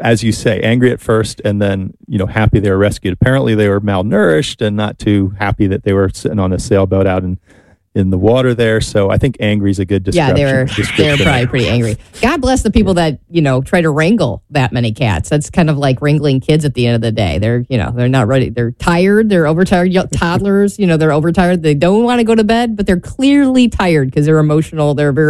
as you say, angry at first and then, happy they were rescued. Apparently they were malnourished and not too happy that they were sitting on a sailboat out in the water there. So I think angry is a good description. Yeah, they were probably pretty angry. God bless the people that, try to wrangle that many cats. That's kind of like wrangling kids at the end of the day. They're not ready. They're tired. They're overtired. Toddlers, they're overtired. They don't want to go to bed, but they're clearly tired because they're emotional.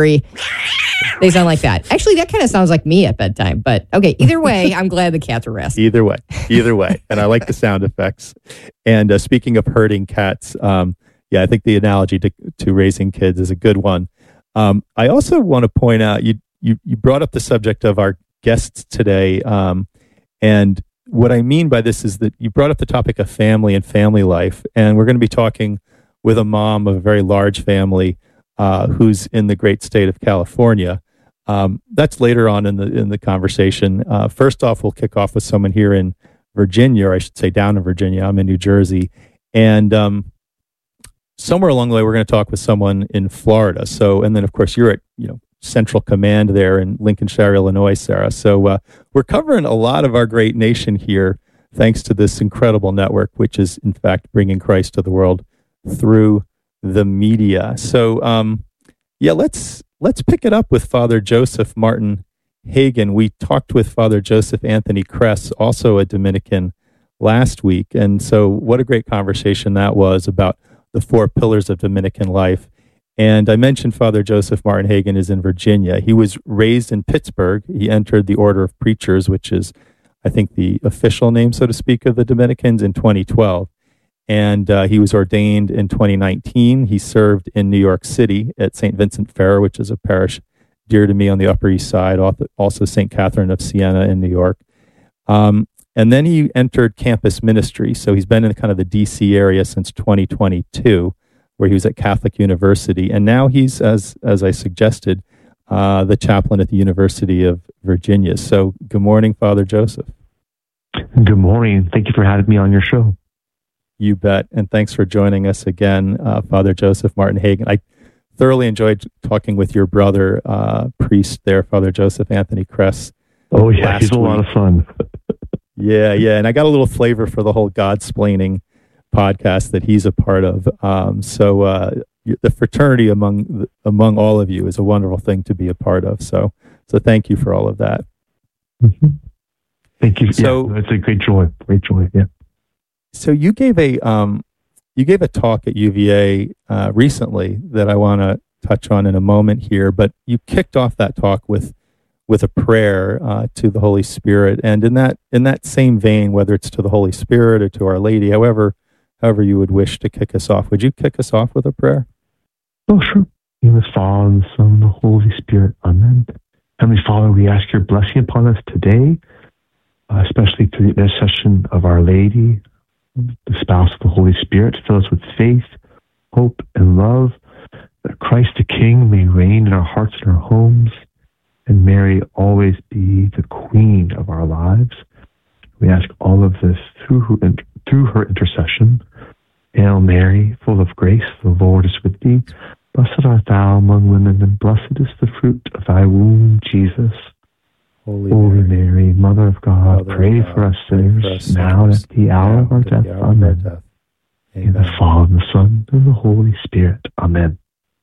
They sound like that. Actually, that kind of sounds like me at bedtime. But okay, either way, I'm glad the cats are rescued. Either way. And I like the sound effects. And speaking of herding cats, yeah, I think the analogy to raising kids is a good one. I also want to point out, you brought up the subject of our guests today. And what I mean by this is that you brought up the topic of family and family life. And we're going to be talking with a mom of a very large family who's in the great state of California. That's later on in the conversation. First off, we'll kick off with someone here in Virginia, or I should say down in Virginia. I'm in New Jersey. And somewhere along the way, we're going to talk with someone in Florida. So, and then of course you're at, Central Command there in Lincolnshire, Illinois, Sarah. So we're covering a lot of our great nation here, thanks to this incredible network, which is in fact bringing Christ to the world through the media. So, let's pick it up with Father Joseph Martin Hagen. We talked with Father Joseph Anthony Kress, also a Dominican, last week. And so what a great conversation that was about the 4 pillars of Dominican life. And I mentioned Father Joseph Martin Hagen is in Virginia. He was raised in Pittsburgh. He entered the Order of Preachers, which is, I think, the official name, so to speak, of the Dominicans in 2012. And he was ordained in 2019. He served in New York City at St. Vincent Ferrer, which is a parish dear to me on the Upper East Side, also St. Catherine of Siena in New York. And then he entered campus ministry. So he's been in kind of the DC area since 2022, where he was at Catholic University. And now he's, as I suggested, the chaplain at the University of Virginia. So good morning, Father Joseph. Good morning. Thank you for having me on your show. You bet. And thanks for joining us again, Father Joseph Martin Hagen. I thoroughly enjoyed talking with your brother, priest there, Father Joseph Anthony Kress. Oh, yeah, he's a lot of fun. Yeah. And I got a little flavor for the whole Godsplaining podcast that he's a part of. So the fraternity among all of you is a wonderful thing to be a part of. So thank you for all of that. Mm-hmm. Thank you. So it's a great joy. Yeah. So you gave a talk at UVA recently that I want to touch on in a moment here, but you kicked off that talk with a prayer to the Holy Spirit, and in that same vein, whether it's to the Holy Spirit or to Our Lady, however you would wish to kick us off, would you kick us off with a prayer? Oh, sure. In the Father, and the Son, and the Holy Spirit. Amen. Heavenly Father, we ask your blessing upon us today, especially through the intercession of Our Lady, the spouse of the Holy Spirit. Fill us with faith, hope, and love, that Christ the King may reign in our hearts and our homes, and Mary always be the queen of our lives. We ask all of this through her intercession. Hail Mary, full of grace, the Lord is with thee. Blessed art thou among women, and blessed is the fruit of thy womb, Jesus. Holy Mary, Mother of God, pray for us sinners, now and at the hour of our death. Amen. In the Father, and the Son, and the Holy Spirit. Amen.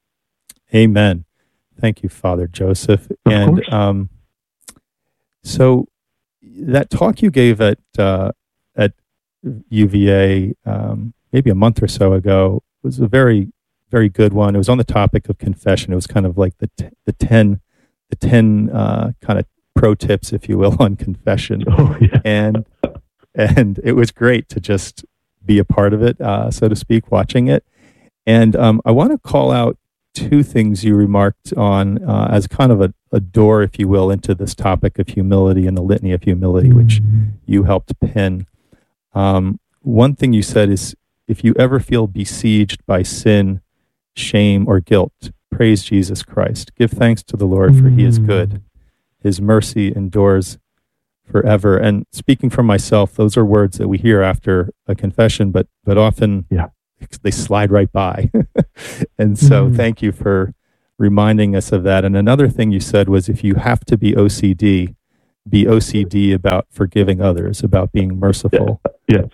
Amen. Thank you, Father Joseph. And so that talk you gave at UVA maybe a month or so ago was a very, very good one. It was on the topic of confession. It was kind of like the 10 kind of pro tips, if you will, on confession. Oh, yeah. And it was great to just be a part of it, so to speak, watching it. And I want to call out 2 things you remarked on as kind of a door, if you will, into this topic of humility and the litany of humility, which you helped pin. One thing you said is, if you ever feel besieged by sin, shame, or guilt, praise Jesus Christ. Give thanks to the Lord, for he is good. His mercy endures forever. And speaking for myself, those are words that we hear after a confession, but often they slide right by. And so thank you for reminding us of that. And another thing you said was, if you have to be OCD, be OCD about forgiving others, about being merciful. Yes.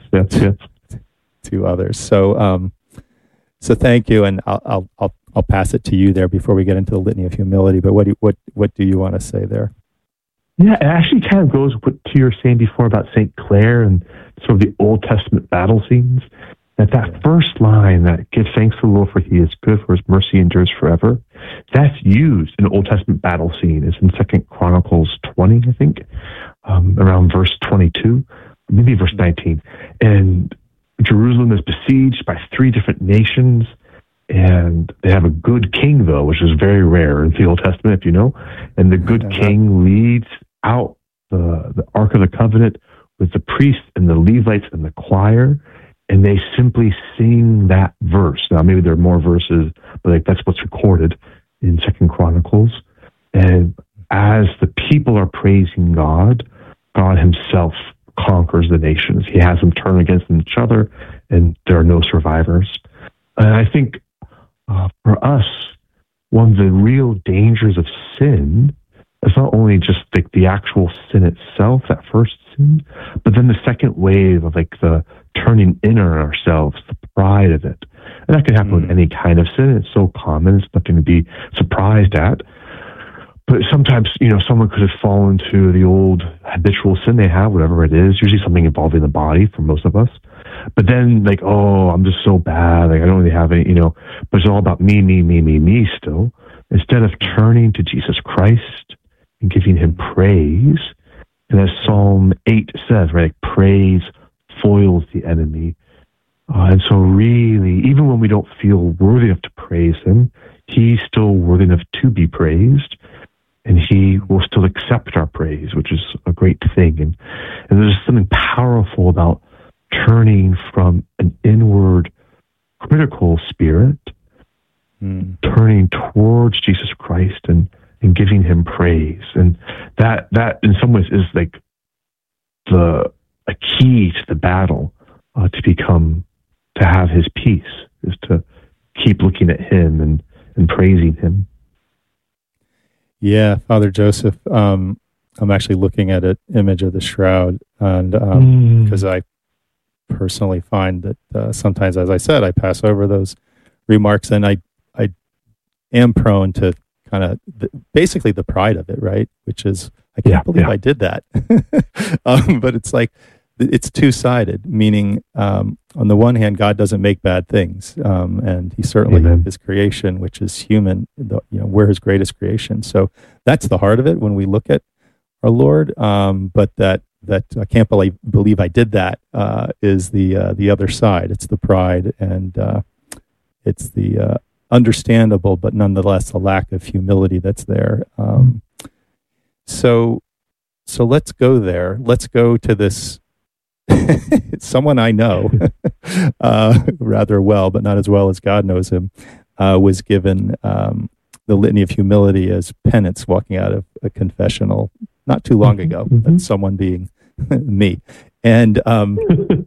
To others. So, so thank you, and I'll pass it to you there before we get into the litany of humility. But what do you want to say there? Yeah, it actually kind of goes with to your saying before about St. Clare and sort of the Old Testament battle scenes. That first line, that give thanks to the Lord for he is good, for his mercy endures forever, that's used in an Old Testament battle scene. It's in 2 Chronicles 20, I think, around verse 22, maybe verse 19. And Jerusalem is besieged by 3 different nations, and they have a good king, though, which is very rare in the Old Testament, if you know. And the good king leads out the Ark of the Covenant with the priests and the Levites and the choir, and they simply sing that verse. Now, maybe there are more verses, but that's what's recorded in 2 Chronicles. And as the people are praising God, God himself conquers the nations. He has them turn against each other, and there are no survivors. And I think for us, one of the real dangers of sin is not only just the actual sin itself, that first sin, but then the second wave of the turning in on ourselves, the pride of it. And that can happen with any kind of sin. It's so common. It's nothing to be surprised at. But sometimes, someone could have fallen to the old habitual sin they have, whatever it is, usually something involving the body for most of us. But then I'm just so bad. I don't really have any, but it's all about me still. Instead of turning to Jesus Christ and giving him praise, and as Psalm 8 says, right, praise foils the enemy. And so really, even when we don't feel worthy enough to praise him, he's still worthy enough to be praised, and he will still accept our praise, which is a great thing. And there's something powerful about turning from an inward critical spirit, turning towards Jesus Christ and giving him praise. And that in some ways is a key to the battle, to have his peace, is to keep looking at him and praising him. Yeah, Father Joseph, I'm actually looking at an image of the shroud, and because I personally find that sometimes, as I said, I pass over those remarks, and I am prone to kind of basically the pride of it, right? Which is, I can't believe I did that. But it's two-sided, meaning on the one hand, God doesn't make bad things, and he certainly, his creation, which is human, we're his greatest creation. So that's the heart of it when we look at our Lord. But that I can't believe I did that is the other side. It's the pride, and it's the understandable, but nonetheless a lack of humility that's there. So let's go there. Let's go to this. Someone I know rather well, but not as well as God knows him, was given the litany of humility as penance walking out of a confessional not too long ago. That's someone being me, and I'm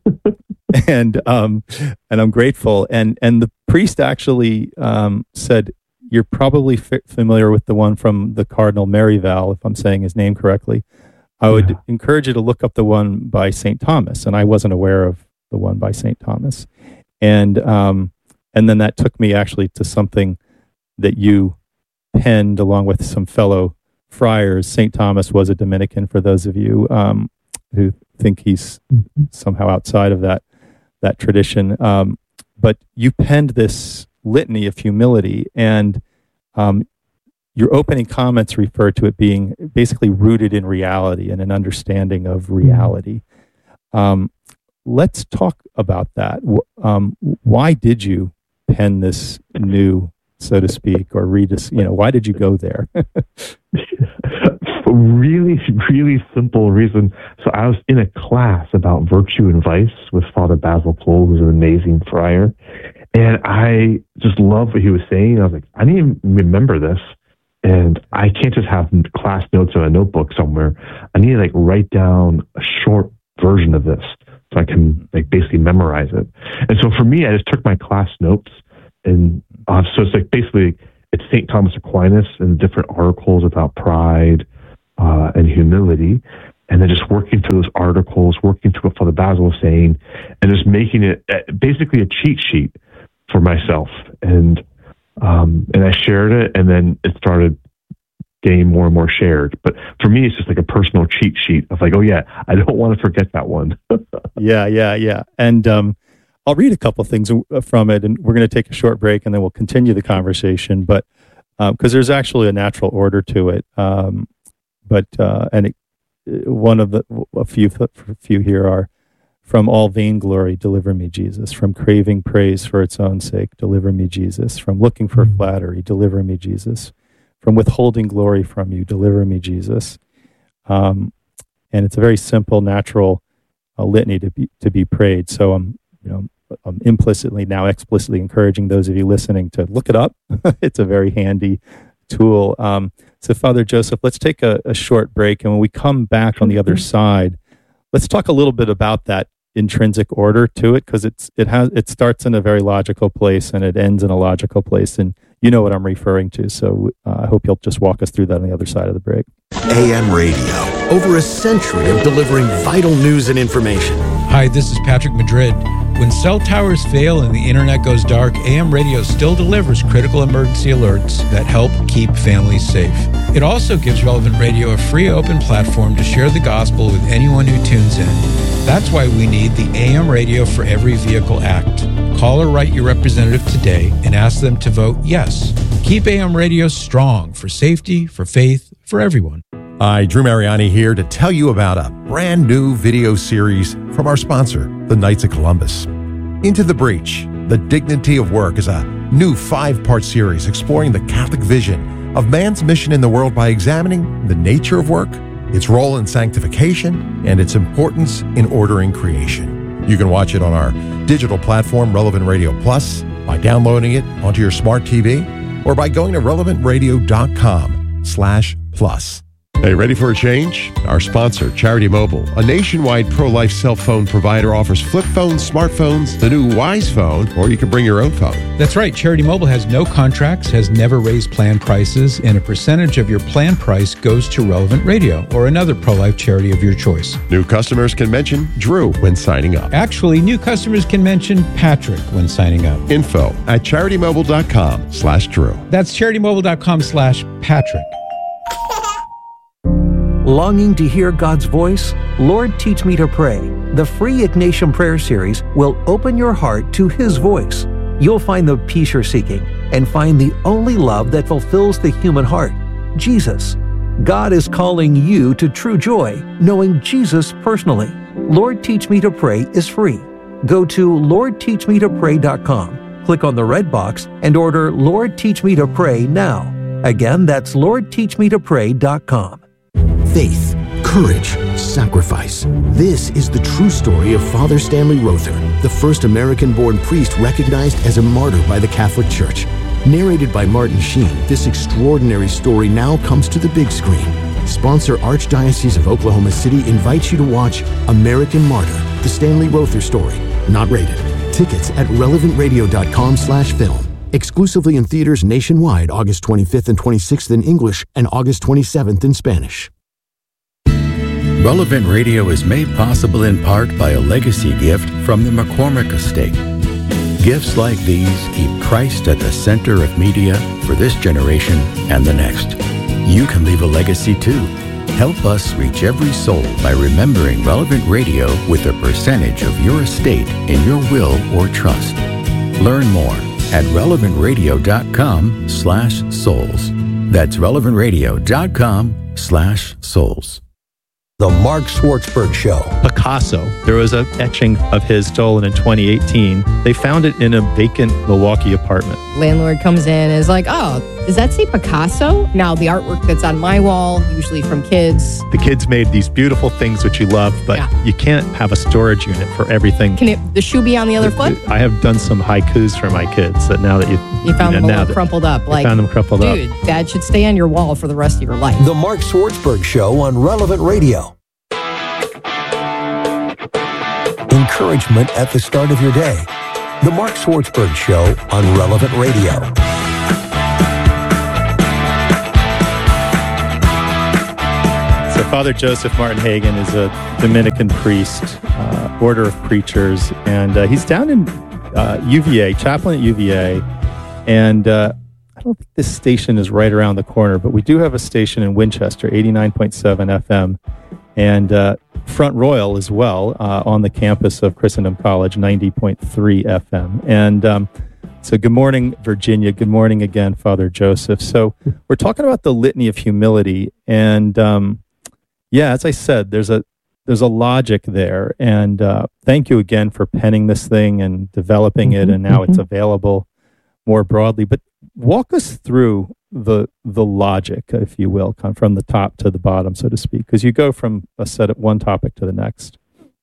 grateful. And the priest actually said, "You're probably familiar with the one from the Cardinal Merivale, if I'm saying his name correctly. I would encourage you to look up the one by St. Thomas." And I wasn't aware of the one by St. Thomas. And then that took me actually to something that you penned along with some fellow friars. St. Thomas was a Dominican, for those of you who think he's somehow outside of that tradition. But you penned this litany of humility, and your opening comments refer to it being basically rooted in reality and an understanding of reality. Let's talk about that. Why did you pen this new, so to speak, or read this? Why did you go there? Really, really simple reason. So I was in a class about virtue and vice with Father Basil Pohl, who's an amazing friar, and I just loved what he was saying. I was like, I need to remember this. And I can't just have class notes in a notebook somewhere. I need to write down a short version of this so I can basically memorize it. And so for me, I just took my class notes, and so it's basically it's St. Thomas Aquinas and different articles about pride, and humility, and then just working through those articles, working through what Father Basil was saying, and just making it basically a cheat sheet for myself. And I shared it, and then it started getting more and more shared. But for me, it's just like a personal cheat sheet of like, oh yeah, I don't want to forget that one. Yeah. And I'll read a couple things from it, and we're going to take a short break, and then we'll continue the conversation. But because there's actually a natural order to it. A few here are: from all vainglory, deliver me, Jesus. From craving praise for its own sake, deliver me, Jesus. From looking for flattery, deliver me, Jesus. From withholding glory from you, deliver me, Jesus. And it's a very simple, natural litany to be prayed. So I'm implicitly, now explicitly encouraging those of you listening to look it up. It's a very handy tool. So Father Joseph, let's take a short break. And when we come back on the other side, let's talk a little bit about that intrinsic order to it, because it starts in a very logical place and it ends in a logical place. And you know what I'm referring to. So I hope you'll just walk us through that on the other side of the break. AM radio, over a century of delivering vital news and information. Hi, this is Patrick Madrid. When cell towers fail and the internet goes dark, AM radio still delivers critical emergency alerts that help keep families safe. It also gives Relevant Radio a free open platform to share the gospel with anyone who tunes in. That's why we need the AM Radio for Every Vehicle Act. Call or write your representative today and ask them to vote yes. Keep AM radio strong for safety, for faith, for everyone. Hi, Drew Mariani here to tell you about a brand new video series from our sponsor, the Knights of Columbus. Into the Breach, The Dignity of Work is a new 5-part series exploring the Catholic vision of man's mission in the world by examining the nature of work, its role in sanctification, and its importance in ordering creation. You can watch it on our digital platform, Relevant Radio Plus, by downloading it onto your smart TV, or by going to relevantradio.com/plus. Hey, ready for a change? Our sponsor, Charity Mobile, a nationwide pro-life cell phone provider, offers flip phones, smartphones, the new Wise Phone, or you can bring your own phone. That's right. Charity Mobile has no contracts, has never raised plan prices, and a percentage of your plan price goes to Relevant Radio or another pro-life charity of your choice. New customers can mention Drew when signing up. Actually, new customers can mention Patrick when signing up. Info at CharityMobile.com/Drew. That's CharityMobile.com/Patrick. Longing to hear God's voice? Lord, Teach Me to Pray. The free Ignatian Prayer Series will open your heart to His voice. You'll find the peace you're seeking and find the only love that fulfills the human heart, Jesus. God is calling you to true joy, knowing Jesus personally. Lord, Teach Me to Pray is free. Go to LordTeachMeToPray.com, click on the red box, and order Lord, Teach Me to Pray now. Again, that's LordTeachMeToPray.com. Faith, courage, sacrifice. This is the true story of Father Stanley Rother, the first American-born priest recognized as a martyr by the Catholic Church. Narrated by Martin Sheen, this extraordinary story now comes to the big screen. Sponsor Archdiocese of Oklahoma City invites you to watch American Martyr, the Stanley Rother story. Not rated. Tickets at relevantradio.com/film. Exclusively in theaters nationwide August 25th and 26th in English and August 27th in Spanish. Relevant Radio is made possible in part by a legacy gift from the McCormick Estate. Gifts like these keep Christ at the center of media for this generation and the next. You can leave a legacy too. Help us reach every soul by remembering Relevant Radio with a percentage of your estate in your will or trust. Learn more at relevantradio.com/souls. That's relevantradio.com/souls. The Mark Schwartzberg Show. Picasso. There was an etching of his stolen in 2018. They found it in a vacant Milwaukee apartment. Landlord comes in and is like, oh, does that say Picasso? Now, the artwork that's on my wall, usually from kids. The kids made these beautiful things which you love, but you can't have a storage unit for everything. Can the shoe be on the other foot? I have done some haikus for my kids that now that you found them all crumpled up. Like, found them crumpled up. Dude, that should stay on your wall for the rest of your life. The Mark Schwartzberg Show on Relevant Radio. Encouragement at the start of your day. The Mark Schwartzberg Show on Relevant Radio. So Father Joseph Martin Hagen is a Dominican priest, order of preachers, and he's down in UVA, chaplain at UVA, and I don't think this station is right around the corner, but we do have a station in Winchester, 89.7 FM, and Front Royal as well, on the campus of Christendom College, 90.3 FM. And so good morning, Virginia. Good morning again, Father Joseph. So we're talking about the litany of humility, and as I said, there's a logic there, and thank you again for penning this thing and developing it, and now it's available more broadly. But walk us through the logic, if you will, kind of from the top to the bottom, so to speak, because you go from one topic to the next.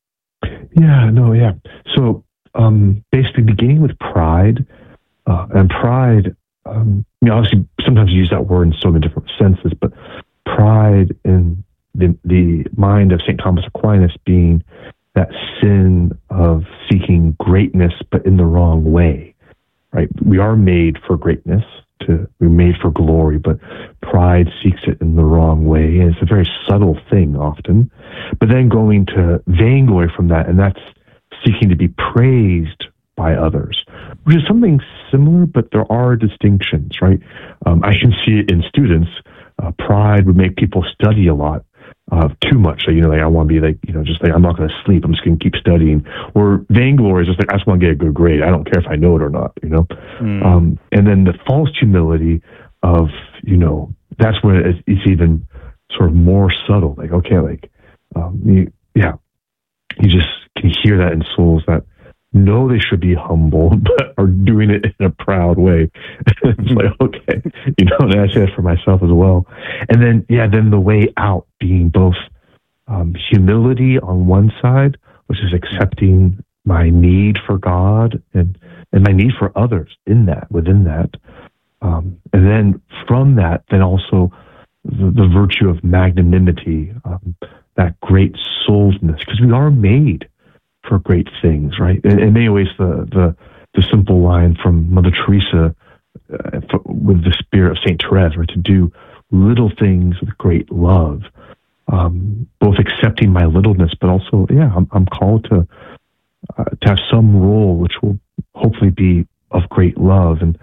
So basically, beginning with pride, and pride. Obviously, sometimes you use that word in so many different senses, but pride in the mind of St. Thomas Aquinas being that sin of seeking greatness, but in the wrong way, right? We are made for greatness, we're made for glory, but pride seeks it in the wrong way. And it's a very subtle thing often, but then going to vainglory from that, and that's seeking to be praised by others, which is something similar, but there are distinctions, right? I can see it in students. Pride would make people study a lot, too much. So, I want to be just I'm not going to sleep. I'm just going to keep studying. Or vainglory is just I just want to get a good grade. I don't care if I know it or not, And then the false humility of, that's where it's even sort of more subtle. You just can hear that in souls that know they should be humble, but are doing it in a proud way. It's like, okay, and I say that for myself as well. And then the way out being both humility on one side, which is accepting my need for God and my need for others within that. And then from that, then also the virtue of magnanimity, that great souledness, because we are made for great things, right? In many ways, the simple line from Mother Teresa with the spirit of Saint Therese, right, to do little things with great love, both accepting my littleness, but also, I'm called to have some role which will hopefully be of great love, and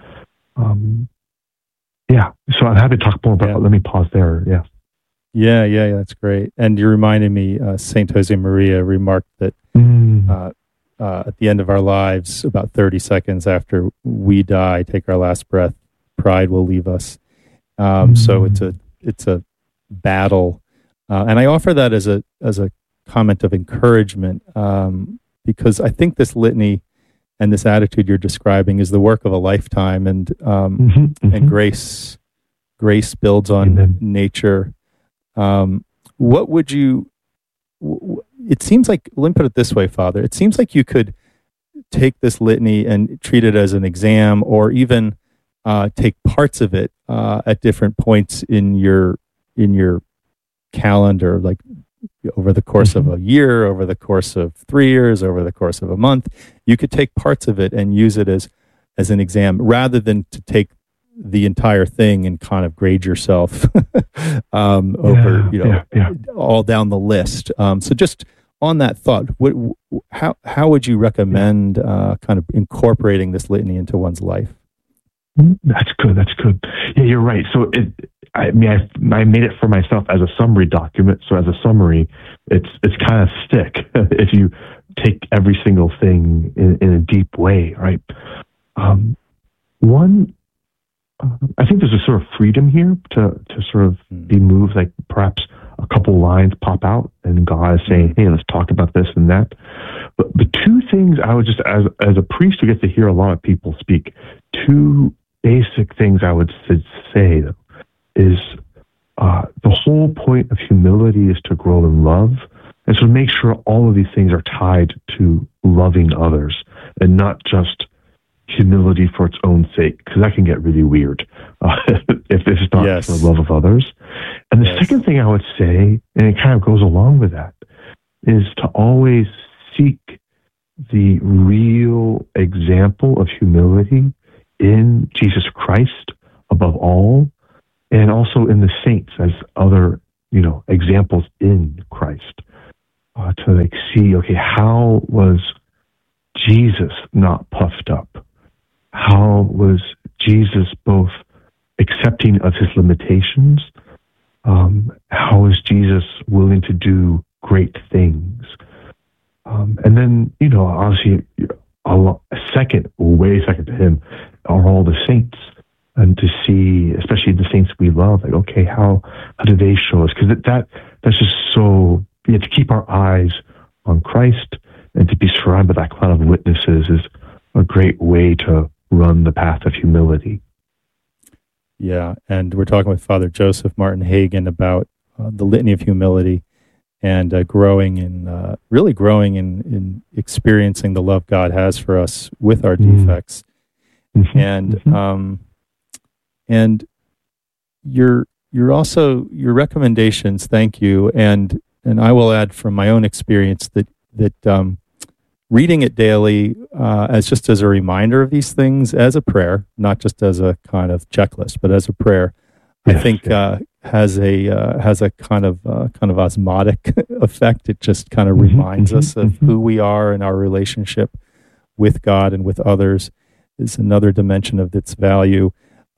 So I'm happy to talk more about. Let me pause there. Yeah, that's great. And you reminded me, Saint Josemaria remarked that at the end of our lives, about 30 seconds after we die, take our last breath, pride will leave us. So it's a battle, and I offer that as a comment of encouragement, because I think this litany and this attitude you're describing is the work of a lifetime, and and grace builds on nature. What would you? It seems like, let me put it this way, Father. It seems like you could take this litany and treat it as an exam, or even take parts of it at different points in your calendar, like over the course of a year, over the course of 3 years, over the course of a month. You could take parts of it and use it as an exam, rather than to take the entire thing and kind of grade yourself over, all down the list. So just on that thought, how would you recommend kind of incorporating this litany into one's life? That's good. Yeah, you're right. So I made it for myself as a summary document. So as a summary, it's kind of thick if you take every single thing in a deep way, right? I think there's a sort of freedom here to sort of be moved, like perhaps a couple lines pop out and God is saying, hey, let's talk about this and that. But the two things I would just, as a priest who gets to hear a lot of people speak, two basic things I would say though, is the whole point of humility is to grow in love. And so make sure all of these things are tied to loving others and not just humility for its own sake, because that can get really weird if it's not for the love of others. And the second thing I would say, and it kind of goes along with that, is to always seek the real example of humility in Jesus Christ above all, and also in the saints as other examples in Christ, to like see, okay, how was Jesus not puffed up? How was Jesus both accepting of his limitations? How is Jesus willing to do great things? And then, obviously, way second to him are all the saints. And to see, especially the saints we love, like, okay, how do they show us? Because that's just so, to keep our eyes on Christ and to be surrounded by that cloud of witnesses is a great way to run the path of humility. Yeah, and we're talking with Father Joseph Martin Hagen about the Litany of Humility and growing in experiencing the love God has for us with our defects. And your recommendations, thank you, and I will add from my own experience that reading it daily as a reminder of these things, as a prayer, not just as a kind of checklist, but as a prayer, I think has a kind of osmotic effect. It just kind of reminds us of who we are and our relationship with God and with others is another dimension of its value.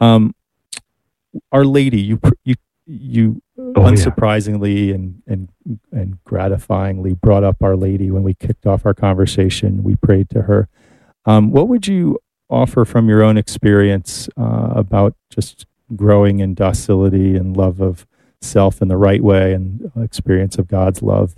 Our Lady, you unsurprisingly and gratifyingly brought up Our Lady when we kicked off our conversation. We prayed to her. What would you offer from your own experience about just growing in docility and love of self in the right way and experience of God's love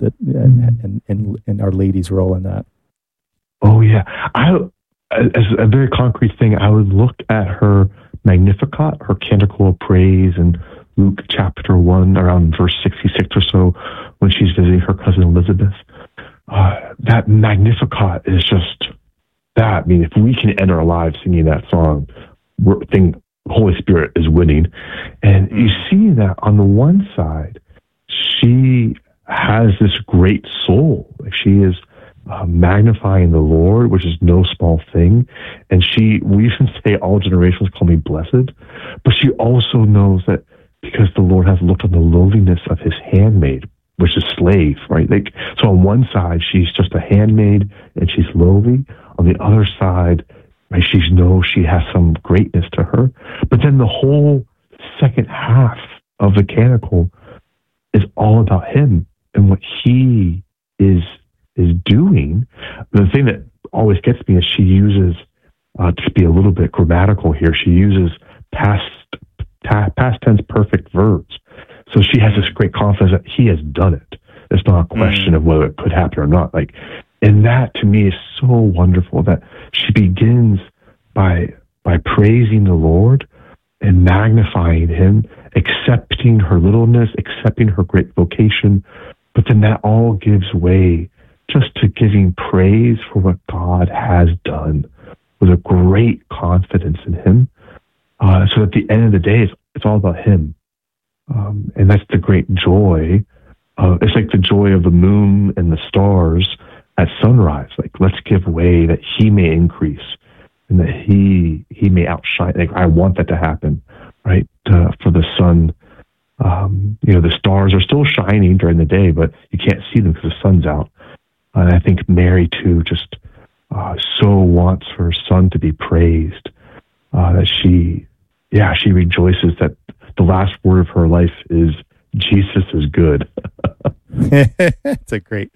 and Our Lady's role in that? Oh yeah, as a very concrete thing, I would look at her Magnificat, her Canticle of Praise, in Luke chapter 1, around verse 66 or so, when she's visiting her cousin Elizabeth. That Magnificat is just that. I mean, if we can end our lives singing that song, the Holy Spirit is winning. And you see that on the one side, she has this great soul. She is magnifying the Lord, which is no small thing. And we even say all generations call me blessed. But she also knows that because the Lord has looked on the lowliness of his handmaid, which is slave, right? So on one side, she's just a handmaid and she's lowly. On the other side, right, she knows she has some greatness to her. But then the whole second half of the canticle is all about him and what he is doing. The thing that always gets me is she uses, to be a little bit grammatical here, she uses past tense perfect verbs. So she has this great confidence that he has done it. It's not a question of whether it could happen or not. And that to me is so wonderful that she begins by praising the Lord and magnifying him, accepting her littleness, accepting her great vocation. But then that all gives way just to giving praise for what God has done with a great confidence in him. So at the end of the day, it's all about him. And that's the great joy. It's like the joy of the moon and the stars at sunrise. Let's give way that he may increase and that he may outshine. I want that to happen, right? For the sun, the stars are still shining during the day, but you can't see them because the sun's out. And I think Mary, too, just so wants her son to be praised, that she rejoices that the last word of her life is, Jesus is good. That's a great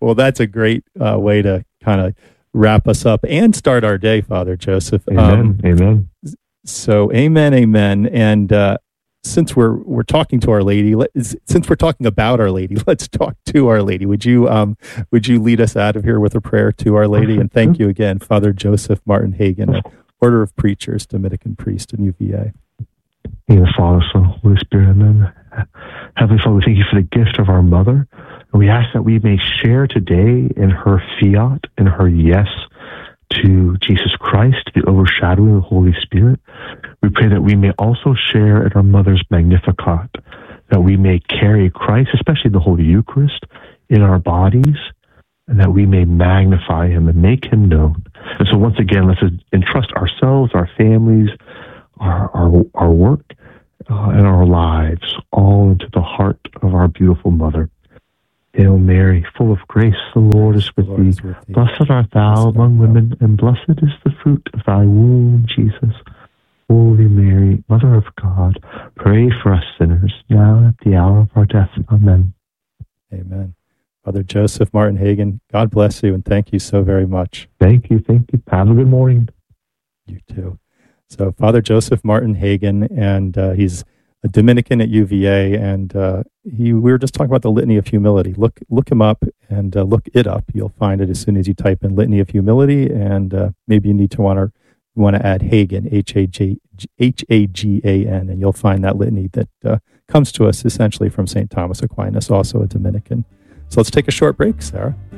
way to kind of wrap us up and start our day, Father Joseph. Amen. Amen. So amen. And since we're talking to Our Lady, since we're talking about Our Lady, let's talk to Our Lady. Would you lead us out of here with a prayer to Our Lady? And thank you again, Father Joseph Martin Hagen, Order of Preachers, Dominican priest in UVA. In the Father, Son, Holy Spirit, amen. Heavenly Father, we thank you for the gift of our mother. And we ask that we may share today in her fiat, in her yes to Jesus Christ, the overshadowing of the Holy Spirit. We pray that we may also share in our mother's Magnificat, that we may carry Christ, especially the Holy Eucharist, in our bodies, and that we may magnify him and make him known. And so once again, let's entrust ourselves, our families, our work, and our lives all into the heart of our beautiful mother. Hail Mary, full of grace, the Lord is with thee. Blessed art thou among women, and blessed is the fruit of thy womb, Jesus. Holy Mary, Mother of God, pray for us sinners, now and at the hour of our death. Amen. Amen. Father Joseph Martin Hagen, God bless you, and thank you so very much. Thank you. Have a good morning. You too. So Father Joseph Martin Hagen, and he's a Dominican at UVA, and we were just talking about the Litany of Humility. Look him up and look it up. You'll find it as soon as you type in Litany of Humility, and maybe you need to want to add Hagen, Hagan, and you'll find that litany that comes to us essentially from St. Thomas Aquinas, also a Dominican. So let's take a short break, Sarah.